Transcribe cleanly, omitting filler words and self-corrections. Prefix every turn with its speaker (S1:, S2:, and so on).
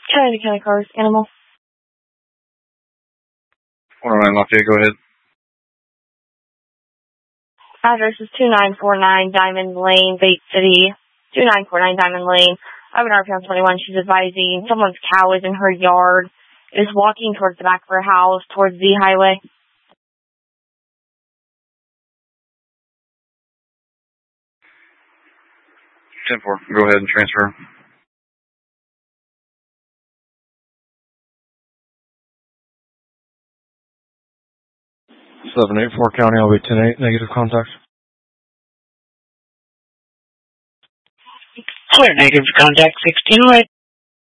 S1: County cars, animal.
S2: 409 Lafayette, go ahead.
S1: Address is 2949 Diamond Lane, Bait City. 2949 Diamond Lane. I have an RP on 21. She's advising someone's cow is in her yard. Is walking towards the back of her house, towards the highway.
S2: 10-4, go ahead and transfer.
S3: 784 County, I'll be 10-8, negative contact.
S4: Clear, negative contact, 16 right.